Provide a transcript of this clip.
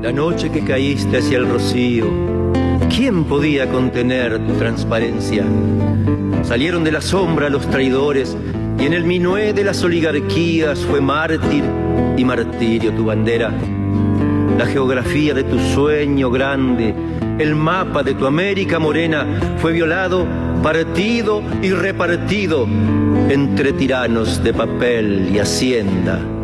La noche que caíste hacia el rocío, ¿quién podía contener tu transparencia? Salieron de la sombra los traidores, y en el minué de las oligarquías fue mártir y martirio tu bandera. La geografía de tu sueño grande, el mapa de tu América morena, fue violado, partido y repartido entre tiranos de papel y hacienda.